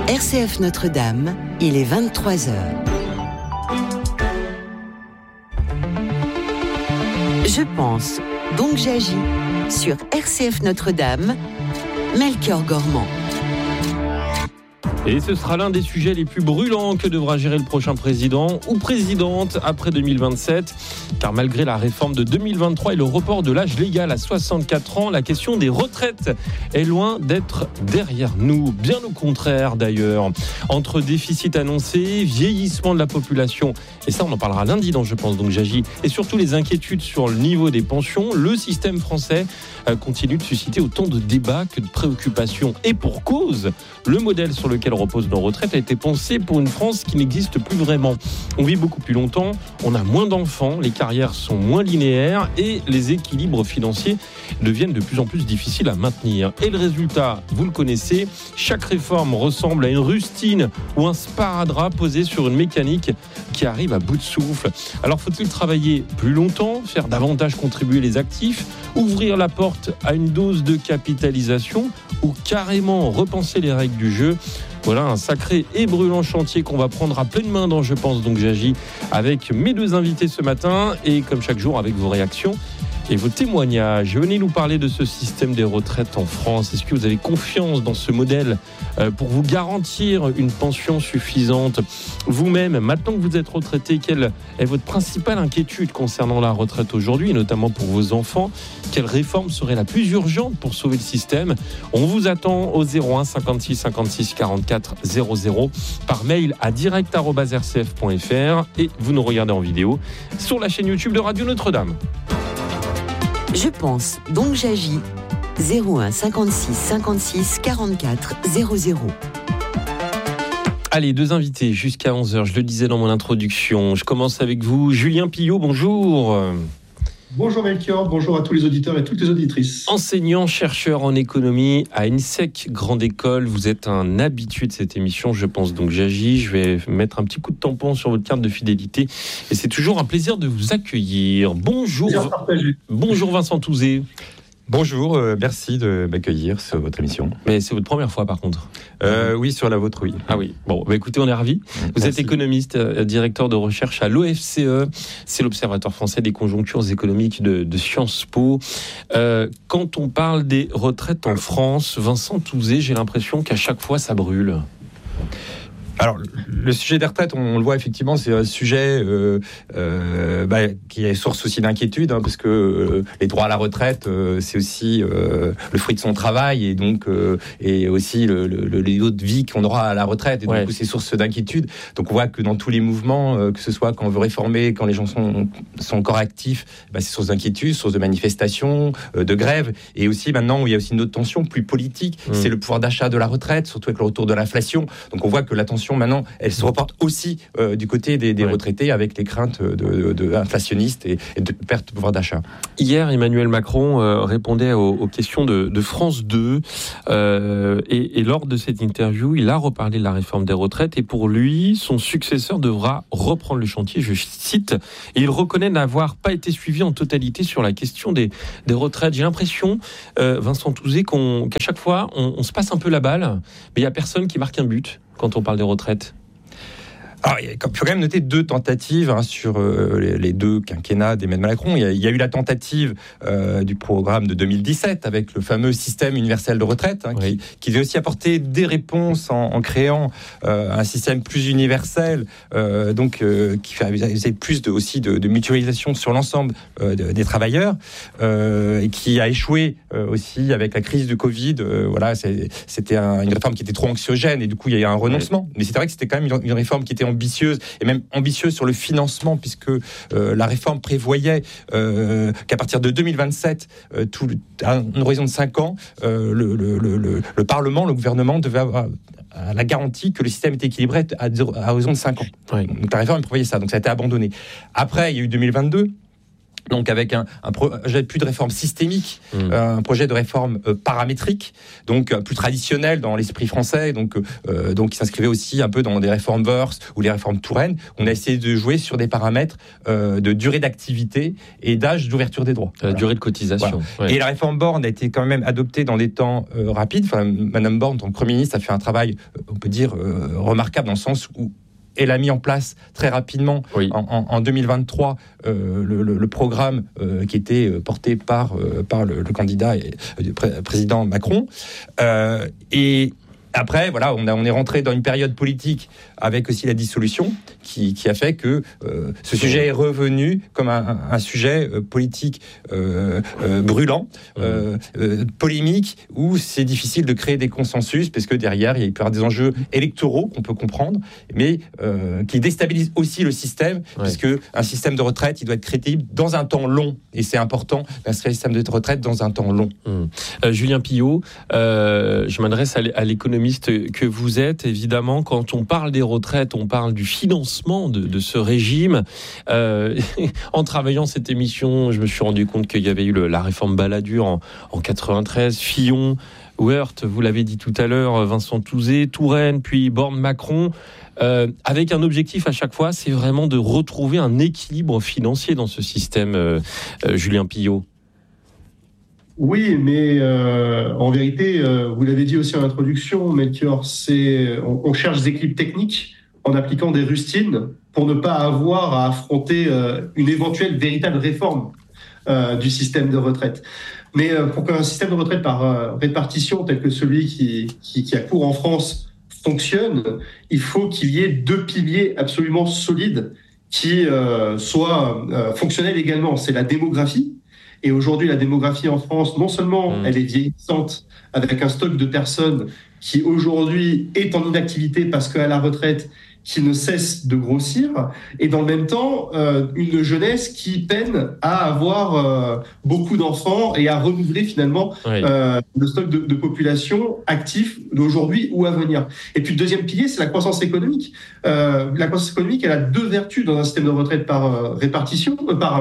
RCF Notre-Dame, il est 23h. Je pense, donc j'agis. Sur RCF Notre-Dame, Melchior Gormand. Et ce sera l'un des sujets les plus brûlants que devra gérer le prochain président ou présidente après 2027. Car malgré la réforme de 2023 et le report de l'âge légal à 64 ans, la question des retraites est loin d'être derrière nous. Bien au contraire d'ailleurs. Entre déficit annoncé, vieillissement de la population, et ça on en parlera lundi dans Je pense donc j'agis, et surtout les inquiétudes sur le niveau des pensions, le système français continue de susciter autant de débats que de préoccupations. Et pour cause, le modèle sur lequel repose nos retraites a été pensé pour une France qui n'existe plus vraiment. On vit beaucoup plus longtemps, on a moins d'enfants, les carrières sont moins linéaires et les équilibres financiers deviennent de plus en plus difficiles à maintenir. Et le résultat, vous le connaissez, chaque réforme ressemble à une rustine ou un sparadrap posé sur une mécanique qui arrive à bout de souffle. Alors faut-il travailler plus longtemps, faire davantage contribuer les actifs, ouvrir la porte à une dose de capitalisation ou carrément repenser les règles du jeu? Voilà un sacré et brûlant chantier qu'on va prendre à pleine main dans Je pense donc j'agis avec mes deux invités ce matin et comme chaque jour avec vos réactions et vos témoignages. Venez nous parler de ce système des retraites en France. Est-ce que vous avez confiance dans ce modèle pour vous garantir une pension suffisante vous-même, maintenant que vous êtes retraité? Quelle est votre principale inquiétude concernant la retraite aujourd'hui, et notamment pour vos enfants? Quelle réforme serait la plus urgente pour sauver le système? On vous attend au 01 56 56 44 00, par mail à direct@rcf.fr et vous nous regardez en vidéo sur la chaîne YouTube de Radio Notre-Dame. Je pense, donc j'agis. 01 56 56 44 00. Allez, deux invités jusqu'à 11h, je le disais dans mon introduction. Je commence avec vous, Julien Pillot, bonjour. Bonjour Melchior, bonjour à tous les auditeurs et toutes les auditrices. Enseignant, chercheur en économie à INSEC Grande École, vous êtes un habitué de cette émission, je pense donc j'agis. Je vais mettre un petit coup de tampon sur votre carte de fidélité et c'est toujours un plaisir de vous accueillir. Bonjour Vincent Touzé. Bonjour, merci de m'accueillir sur votre émission. Mais c'est votre première fois par contre? Oui, sur la vôtre, oui. Ah oui, bon, écoutez, on est ravis. Vous êtes économiste, directeur de recherche à l'OFCE, c'est l'Observatoire français des conjonctures économiques de Sciences Po. Quand on parle des retraites en France, Vincent Touzé, j'ai l'impression qu'à chaque fois ça brûle. Alors, le sujet des retraites, on le voit effectivement, c'est un sujet qui est source aussi d'inquiétude, parce que les droits à la retraite, c'est aussi le fruit de son travail et donc et aussi le niveau de vie qu'on aura à la retraite. Et donc, c'est source d'inquiétude. Donc, on voit que dans tous les mouvements, que ce soit quand on veut réformer, quand les gens sont encore actifs, c'est source d'inquiétude, source de manifestation, de grève. Et aussi, maintenant, où il y a aussi une autre tension plus politique, c'est le pouvoir d'achat de la retraite, surtout avec le retour de l'inflation. Donc, on voit que la tension maintenant, elle se reporte aussi du côté des retraités avec les craintes de inflationnistes et de perte de pouvoir d'achat. Hier, Emmanuel Macron répondait aux questions de France 2 et lors de cette interview, il a reparlé de la réforme des retraites et pour lui, son successeur devra reprendre le chantier, je cite, et il reconnaît n'avoir pas été suivi en totalité sur la question des retraites. J'ai l'impression, Vincent Touzé, qu'à chaque fois, on se passe un peu la balle, mais il n'y a personne qui marque un but quand on parle des retraites. Alors, il faut quand même noter deux tentatives sur les deux quinquennats d'Emmanuel Macron. Il y a eu la tentative du programme de 2017 avec le fameux système universel de retraite qui devait aussi apporter des réponses en créant un système plus universel, qui faisait plus de mutualisation sur l'ensemble des travailleurs et qui a échoué aussi avec la crise du Covid. C'était une réforme qui était trop anxiogène et du coup il y a eu un renoncement. Mais c'est vrai que c'était quand même une réforme qui était ambitieuse et même ambitieuse sur le financement puisque la réforme prévoyait qu'à partir de 2027, à une horizon de 5 ans, le Parlement, le gouvernement devait avoir la garantie que le système était équilibré à horizon de 5 ans. Donc la réforme prévoyait ça, donc ça a été abandonné. Après, il y a eu 2022. Donc avec un projet plus de réforme systémique, un projet de réforme paramétrique, donc plus traditionnel dans l'esprit français, donc qui s'inscrivait aussi un peu dans des réformes Woerth ou les réformes Touraine. On a essayé de jouer sur des paramètres de durée d'activité et d'âge d'ouverture des droits. Durée de cotisation. Voilà. Ouais. Et la réforme Borne a été quand même adoptée dans des temps rapides. Enfin, Madame Borne, en tant que Premier ministre, a fait un travail, on peut dire, remarquable dans le sens où elle a mis en place très rapidement, en 2023, le programme qui était porté par le candidat et président Macron. Et après, voilà, on est rentré dans une période politique avec aussi la dissolution qui a fait que ce sujet est revenu comme un sujet politique brûlant, polémique, où c'est difficile de créer des consensus parce que derrière, il peut y avoir des enjeux électoraux qu'on peut comprendre, mais qui déstabilisent aussi le système, puisque un système de retraite, il doit être crédible dans un temps long, et c'est important d'inscrire le système de retraite dans un temps long. Julien Pillot, je m'adresse à l'économiste que vous êtes. Évidemment, quand on parle des retraites, on parle du financement de ce régime. En travaillant cette émission, je me suis rendu compte qu'il y avait eu la réforme Balladur en 93, Fillon, Woerth, vous l'avez dit tout à l'heure, Vincent Touzé, Touraine, puis Borne-Macron, avec un objectif à chaque fois, c'est vraiment de retrouver un équilibre financier dans ce système, Julien Pillot. Oui, mais en vérité, vous l'avez dit aussi en introduction, Melchior, on cherche des équilibres techniques en appliquant des rustines pour ne pas avoir à affronter une éventuelle véritable réforme du système de retraite. Mais pour qu'un système de retraite par répartition tel que celui qui a cours en France fonctionne, il faut qu'il y ait deux piliers absolument solides qui soient fonctionnels également. C'est la démographie. Et aujourd'hui, la démographie en France, non seulement elle est vieillissante, avec un stock de personnes qui aujourd'hui est en inactivité parce qu'à la retraite, qui ne cesse de grossir, et dans le même temps, une jeunesse qui peine à avoir beaucoup d'enfants et à renouveler finalement le stock de population actif d'aujourd'hui ou à venir. Et puis le deuxième pilier, c'est la croissance économique. La croissance économique, elle a deux vertus dans un système de retraite par répartition.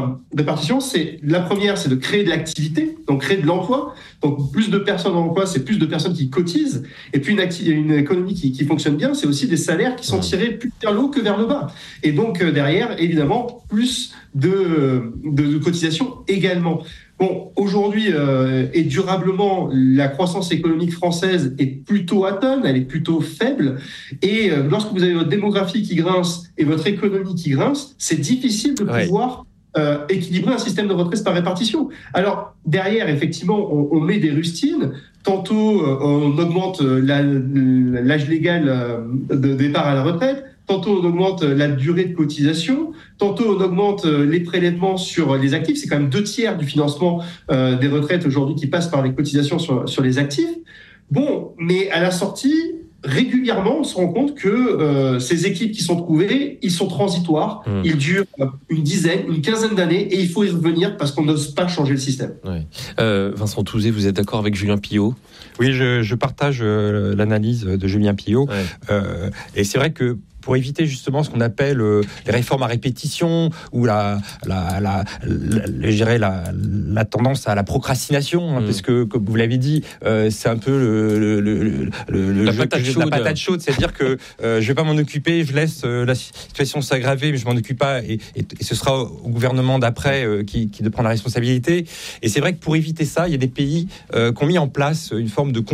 C'est la première, c'est de créer de l'activité, donc créer de l'emploi. Donc plus de personnes en emploi, c'est plus de personnes qui cotisent. Et puis une économie qui fonctionne bien, c'est aussi des salaires qui sont tirés plus vers le haut que vers le bas. Et donc derrière, évidemment, plus de cotisations également. Bon, aujourd'hui, et durablement, la croissance économique française est plutôt atone, elle est plutôt faible. Et lorsque vous avez votre démographie qui grince et votre économie qui grince, c'est difficile de pouvoir équilibrer un système de retraite par répartition. Alors, derrière, effectivement, on met des rustines. Tantôt, on augmente l'âge légal de départ à la retraite. Tantôt, on augmente la durée de cotisation. Tantôt, on augmente les prélèvements sur les actifs. C'est quand même 2/3 du financement des retraites aujourd'hui qui passe par les cotisations sur les actifs. Bon, mais à la sortie, régulièrement, on se rend compte que ces équipes qui sont trouvées, ils sont transitoires. Ils durent une quinzaine d'années et il faut y revenir parce qu'on n'ose pas changer le système. Vincent Touzé, vous êtes d'accord avec Julien Pillot ? Oui, je partage l'analyse de Julien Pillot. Et c'est vrai que pour éviter justement ce qu'on appelle les réformes à répétition ou la tendance à la procrastination, parce que, comme vous l'avez dit, c'est un peu la patate chaude, c'est-à-dire que je vais pas m'en occuper, je laisse la situation s'aggraver, mais je m'en occupe pas, et ce sera au gouvernement d'après qui de prendre la responsabilité. Et c'est vrai que pour éviter ça, il y a des pays qui ont mis en place une forme de